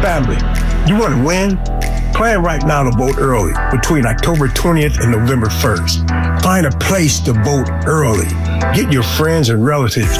Family, you want to win? Plan right now to vote early between October 20th and November 1st. Find a place to vote early. Get your friends and relatives